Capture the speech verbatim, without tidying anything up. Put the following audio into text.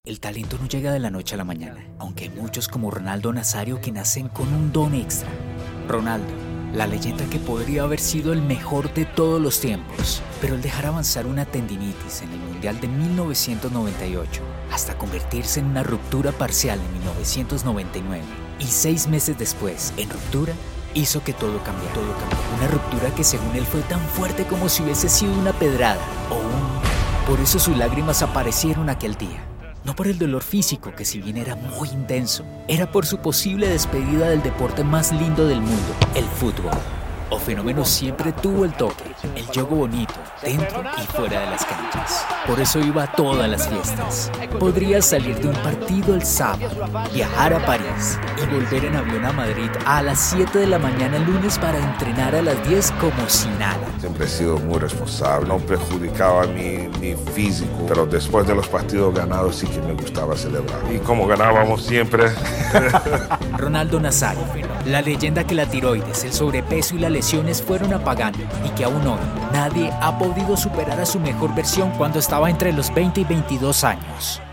El talento no llega de la noche a la mañana, aunque hay muchos como Ronaldo Nazario que nacen con un don extra. Ronaldo, la leyenda que podría haber sido el mejor de todos los tiempos, pero al dejar avanzar una tendinitis en el Mundial de mil novecientos noventa y ocho, hasta convertirse en una ruptura parcial en mil novecientos noventa y nueve, y seis meses después, en ruptura, hizo que todo cambiara. Todo cambió. Una ruptura que según él fue tan fuerte como si hubiese sido una pedrada o un... Por eso sus lágrimas aparecieron aquel día. No por el dolor físico, que si bien era muy intenso, era por su posible despedida del deporte más lindo del mundo, el fútbol. O Fenómeno siempre tuvo el toque, el juego bonito, dentro y fuera de las canchas. Por eso iba a todas las fiestas. Podría salir de un partido el sábado, viajar a París y volver en avión a Madrid a las siete de la mañana el lunes para entrenar a las diez como si nada. Siempre he sido muy responsable, no perjudicaba mi, mi físico, pero después de los partidos ganados sí que me gustaba celebrar. Y como ganábamos siempre... Ronaldo Nazario, la leyenda que la tiroides, el sobrepeso y las lesiones fueron apagando y que aún hoy nadie ha podido superar a su mejor versión cuando estaba entre los veinte y veintidós años.